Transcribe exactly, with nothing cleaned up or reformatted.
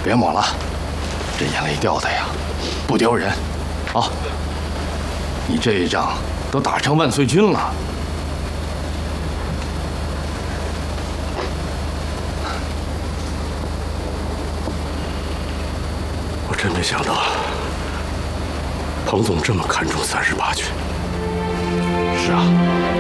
别抹了，这眼泪掉的呀，不丢人。啊，你这一仗都打成万岁军了。 我真没想到，彭总这么看重三十八军。 是啊。